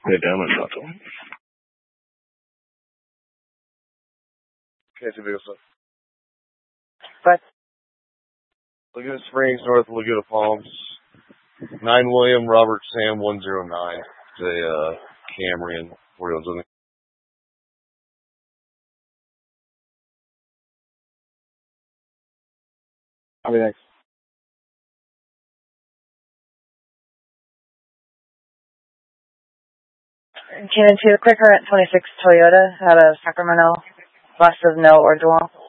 Hey, damn it, not to. Can't see big stuff. But Laguna Springs, North Laguna Palms. 9 William Robert Sam 109. It's a Camry and 41 something. I'll be next. Came into the quick rent 26 Toyota out of Sacramento, west of No or Dual.